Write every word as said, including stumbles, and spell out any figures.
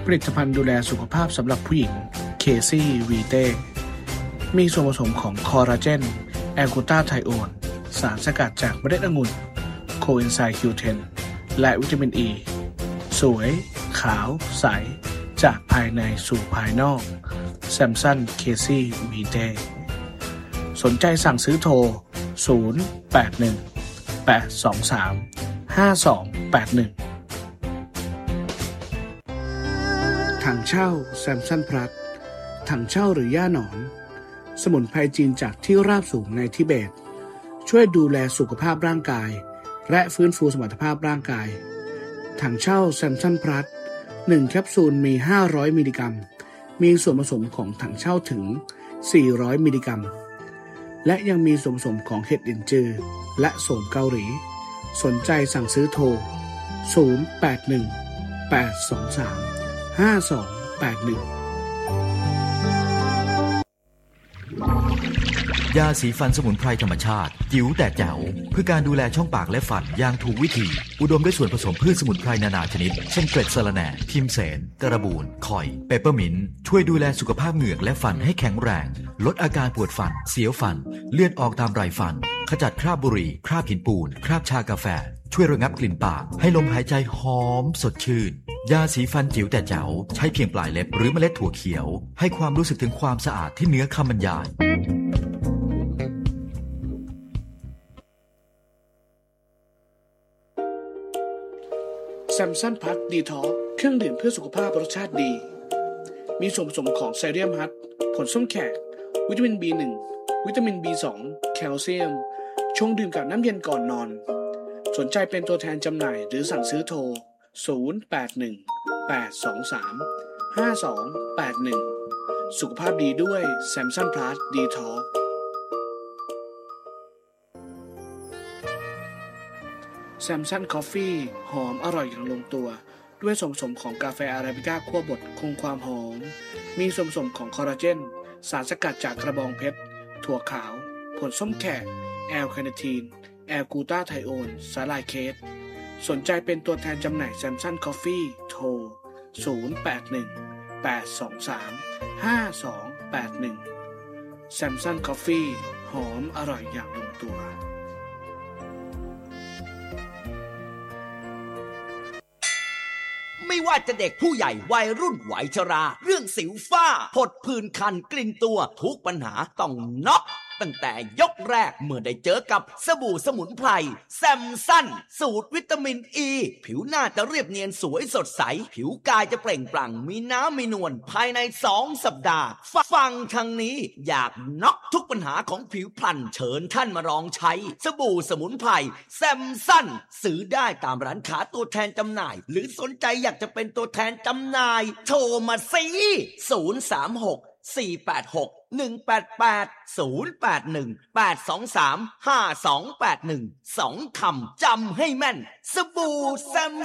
ผลิตภัณฑ์ดูแลสุขภาพสำหรับผู้หญิงเคซี่วีเต้มีส่วนผสมของคอลลาเจนแอลกูตาไทโอนสารสกัดจากเมล็ดองุ่นโคเอนไซม์ คิว เท็น และวิตามินอ e. ีสวยขาวใสจากภายในสู่ภายนอกแซมซันเคซี่วีเต้สนใจสั่งซื้อโทรศูนย์ แปด หนึ่ง แปด สอง สาม ห้า สอง แปด หนึ่งถังเช่าแซมซันพลัสถังเช่าหรือย่าหนอนสมุนไพรจีนจากที่ราบสูงในทิเบตช่วยดูแลสุขภาพร่างกายและฟื้นฟูสมรรถภาพร่างกายถังเช่าแซมซันพลัสหนึ่งแคปซูลมีห้าร้อยมิลลิกรัมมีส่วนผสมของถังเช่าถึงสี่ร้อยมิลลิกรัมและยังมีส่วนผสมของเห็ดลินจือและโสมเกาหลีสนใจสั่งซื้อโทรศูนย์ แปด หนึ่ง แปด สอง สาม ห้า สอง แปด หนึ่งยาสีฟันสมุนไพรธรรมชาติจิ๋วแต่แจ๋วเพื่อการดูแลช่องปากและฟันอย่างถูกวิธีอุดมด้วยส่วนผสมพืชสมุนไพรนานาชนิดเช่นเกล็ดสะระแหน่พิมเสนกระบูนข่อยเปปเปอร์มินต์ช่วยดูแลสุขภาพเหงือกและฟันให้แข็งแรงลดอาการปวดฟันเสียวฟันเลือดออกตามไรฟันขจัดคราบบุหรี่คราบหินปูนคราบชากาแฟช่วยระงับกลิ่นปากให้ลมหายใจหอมสดชื่นยาสีฟันจิ๋วแต่แจ๋วใช้เพียงปลายเล็บหรือเมล็ดถั่วเขียวให้ความรู้สึกถึงความสะอาดที่เหนือคำบรรยายแซมซันพัทดีท็อกเครื่องดื่มเพื่อสุขภาพรสชาติดีมีส่วนผสมของไซเลียมฮัทผลส้มแขกวิตามิน บี หนึ่ง วิตามิน บี สอง แคลเซียมชงดื่มกับน้ำเย็นก่อนนอนสนใจเป็นตัวแทนจำหน่ายหรือสั่งซื้อโทรศูนย์ แปด หนึ่ง แปด สอง สาม ห้า สอง แปด หนึ่งสุขภาพดีด้วยแซมซันพัทดีท็อกแซมซันคอฟฟี่หอมอร่อยอย่างลงตัวด้วยส่วนผสมของกาแฟอาราบิก้าคั่วบดคงความหอมมีส่วนผสมของคอลลาเจนสารสกัดจากกระบองเพชรถั่วขาวผลส้มแขกแอลคาเนทีนแอลกูตาไทโอนสาลายเคสสนใจเป็นตัวแทนจำหน่ายแซมซันคอฟฟี่โทรศูนย์ แปด หนึ่ง แปด สอง สาม ห้า สอง แปด หนึ่งแซมซันคอฟฟี่หอมอร่อยอย่างลงตัวไม่ว่าจะเด็กผู้ใหญ่วัยรุ่นวัยชราเรื่องสิวฝ้าผดผื่นคันกลิ่นตัวทุกปัญหาต้องน็อกตั้งแต่ยกแรกเมื่อได้เจอกับสบู่สมุนไพรแซมซันสูตรวิตามินอ e. ีผิวหน้าจะเรียบเนียนสวยสดใสผิวกายจะเปล่งปลั่งมีน้ำมีนวลภายในสองสัปดาห์ฟังทางนี้อยากน็อกทุกปัญหาของผิวพรรณเชิญท่านมาลองใช้สบู่สมุนไพรแซมซันซื้อได้ตามร้านค้าตัวแทนจำหน่ายหรือสนใจอยากจะเป็นตัวแทนจำหน่ายโทรมาสิศูนย์ สาม หก สี่ แปด หก หนึ่ง แปด แปด ศูนย์ แปด หนึ่ง แปด สอง สาม ห้า สอง แปด หนึ่ง สองคำจำให้แม่นสบู่แซม